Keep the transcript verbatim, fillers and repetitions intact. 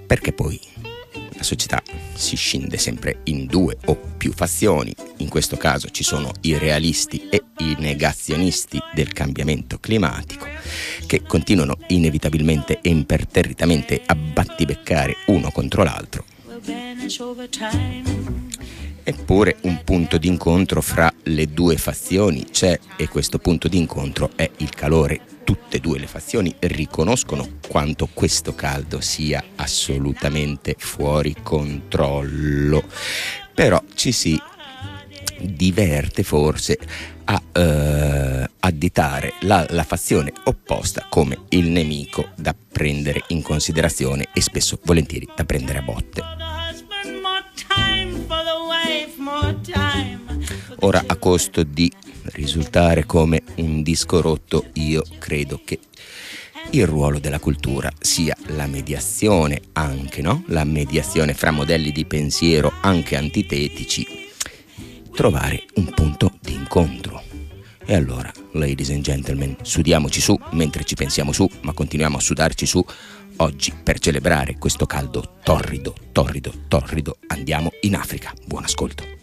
perché poi la società si scinde sempre in due o più fazioni. In questo caso ci sono i realisti e i negazionisti del cambiamento climatico, che continuano inevitabilmente e imperterritamente a battibeccare uno contro l'altro. Eppure un punto d'incontro fra le due fazioni c'è, e questo punto d'incontro è il calore. Tutte e due le fazioni riconoscono quanto questo caldo sia assolutamente fuori controllo, però ci si diverte forse a eh, additare la, la fazione opposta come il nemico da prendere in considerazione e spesso volentieri da prendere a botte. Ora, a costo di risultare come un disco rotto, io credo che il ruolo della cultura sia la mediazione anche, no? La mediazione fra modelli di pensiero anche antitetici, trovare un punto di incontro. E allora, ladies and gentlemen, sudiamoci su mentre ci pensiamo su, ma continuiamo a sudarci su oggi per celebrare questo caldo torrido, torrido, torrido. Andiamo in Africa. Buon ascolto.